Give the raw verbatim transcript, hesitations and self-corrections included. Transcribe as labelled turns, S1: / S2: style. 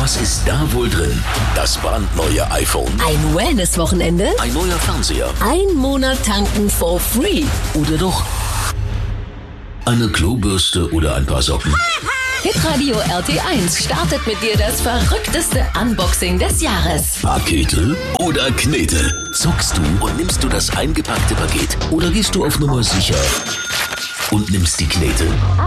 S1: Was ist da wohl drin? Das brandneue iPhone,
S2: Ein Wellness-Wochenende?
S1: ein neuer Fernseher
S2: Ein Monat tanken for free?
S1: oder doch eine Klobürste oder ein paar Socken?
S2: Hitradio R T eins startet mit dir das verrückteste Unboxing des Jahres.
S1: Pakete oder Knete? Zockst du und nimmst du das eingepackte Paket oder gehst du auf Nummer sicher und nimmst die Knete?